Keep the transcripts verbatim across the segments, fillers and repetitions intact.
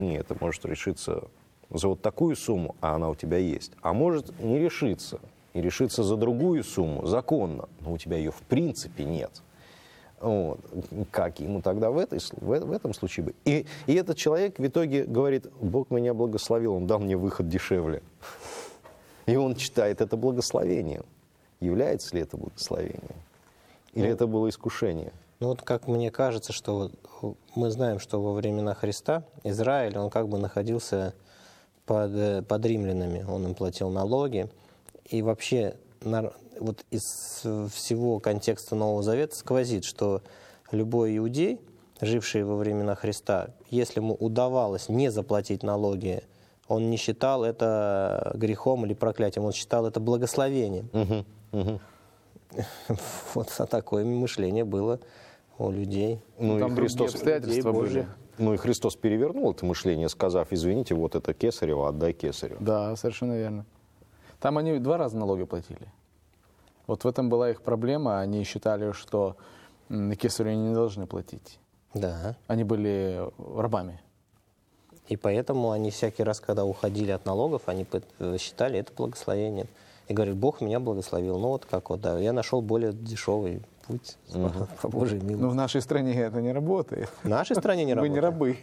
Нет, это может решиться за вот такую сумму, а она у тебя есть. А может не решиться, и решиться за другую сумму, законно, но у тебя ее в принципе нет. Вот. Как ему тогда в, этой, в, в этом случае быть? И, и этот человек в итоге говорит: Бог меня благословил, Он дал мне выход дешевле. И он читает это благословением. Является ли это благословением? Или ну, это было искушение? Ну вот как мне кажется, что мы знаем, что во времена Христа Израиль, он как бы находился под, под римлянами. Он им платил налоги. И вообще вот из всего контекста Нового Завета сквозит, что любой иудей, живший во времена Христа, если ему удавалось не заплатить налоги, он не считал это грехом или проклятием, он считал это благословением. Угу, угу. Вот такое мышление было у людей. Ну, там и Христос, обстоятельства были. Ну и Христос перевернул это мышление, сказав: извините, вот это кесарево, отдай кесарю. Да, совершенно верно. Там они два раза налоги платили. Вот в этом была их проблема. Они считали, что кесарю не должны платить. Да. Они были рабами. И поэтому они всякий раз, когда уходили от налогов, они считали это благословением. И говорят: Бог меня благословил. Ну вот как вот, да, я нашел более дешевый путь uh-huh. по Божьей милости. Но в нашей стране это не работает. В нашей стране не работает. Мы не рабы.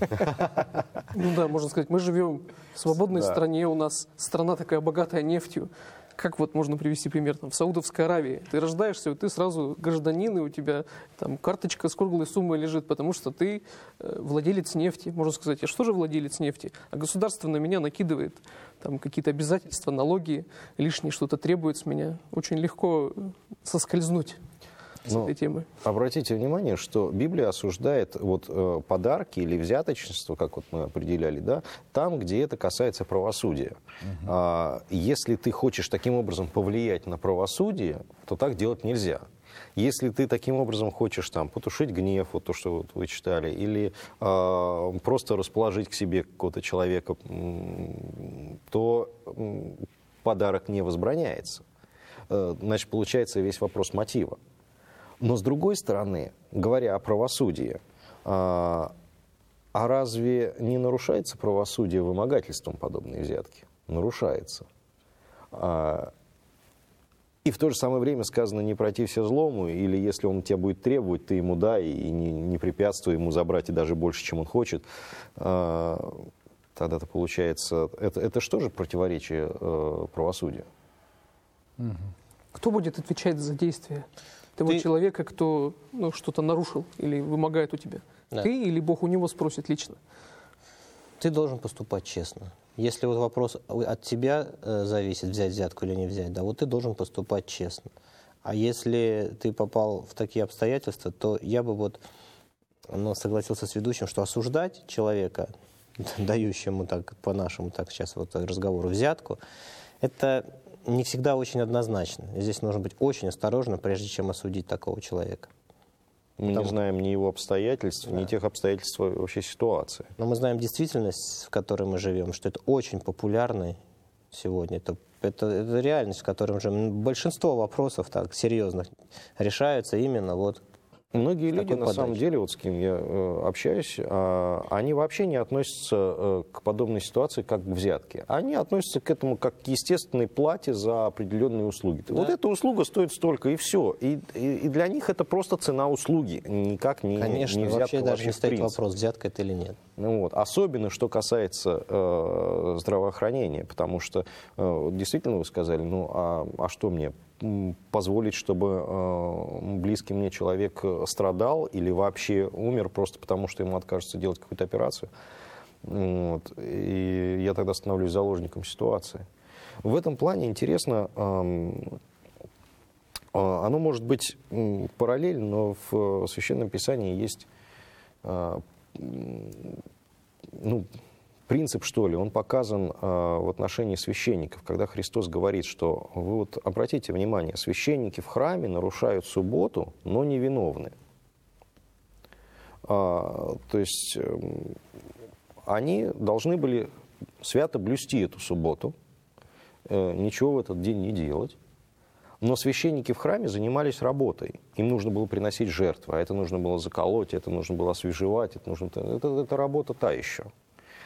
Ну да, можно сказать, мы живем в свободной да. стране, у нас страна такая богатая нефтью. Как вот можно привести пример? Там, в Саудовской Аравии ты рождаешься, и ты сразу гражданин, и у тебя там карточка с круглой суммой лежит, потому что ты э, владелец нефти. Можно сказать: я что же владелец нефти? А государство на меня накидывает там какие-то обязательства, налоги, лишнее что-то требует с меня. Очень легко соскользнуть с Но этой темы. Обратите внимание, что Библия осуждает вот, э, подарки или взяточничество, как вот мы определяли, да, там, где это касается правосудия. Угу. А, если ты хочешь таким образом повлиять на правосудие, то так делать нельзя. Если ты таким образом хочешь там, потушить гнев, вот то, что вот вы читали, или э, просто расположить к себе какого-то человека, то подарок не возбраняется. Э, значит, получается весь вопрос мотива. Но с другой стороны, говоря о правосудии, а, а разве не нарушается правосудие вымогательством подобной взятки? Нарушается. А, и в то же самое время сказано: не протився злому, или если он тебя будет требовать, ты ему дай, и не, не препятствуй ему забрать и даже больше, чем он хочет. А, тогда-то получается, это, это что же противоречие э, правосудию? Кто будет отвечать за действия того Ты... человека, кто ну, что-то нарушил или вымогает у тебя? Да. Ты или Бог у него спросит лично? Ты должен поступать честно. Если вот вопрос от тебя э, зависит, взять взятку или не взять, да, вот ты должен поступать честно. А если ты попал в такие обстоятельства, то я бы вот ну, согласился с ведущим, что осуждать человека, дающему так, по-нашему так сейчас вот разговору, взятку, это не всегда очень однозначно. Здесь нужно быть очень осторожным, прежде чем осудить такого человека. Мы Потому... не знаем ни его обстоятельств, да. ни тех обстоятельств вообще ситуации. Но мы знаем действительность, в которой мы живем, что это очень популярный сегодня. Это, это, это реальность, в которой уже большинство вопросов так серьезных решаются именно вот. Многие люди, на самом деле, вот с кем я э, общаюсь, э, они вообще не относятся э, к подобной ситуации как к взятке. Они относятся к этому как к естественной плате за определенные услуги. Да. Вот эта услуга стоит столько, и все. И, и, и для них это просто цена услуги, никак не, Конечно, не взятка. вообще даже вообще не стоит вопрос, взятка это или нет. Ну, вот. Особенно, что касается э, здравоохранения, потому что, э, действительно, вы сказали, ну, а, а что мне? Позволить, чтобы э, близкий мне человек страдал или вообще умер просто потому, что ему откажется делать какую-то операцию. Вот. И я тогда становлюсь заложником ситуации. В этом плане интересно, э, э, оно может быть параллельно, но в Священном Писании есть э, ну, принцип, что ли, он показан э, в отношении священников, когда Христос говорит, что вы вот обратите внимание, священники в храме нарушают субботу, но не виновны. А, то есть э, они должны были свято блюсти эту субботу, э, ничего в этот день не делать. Но священники в храме занимались работой. Им нужно было приносить жертвы, а это нужно было заколоть, это нужно было освежевать, это, нужно, это, это работа та еще.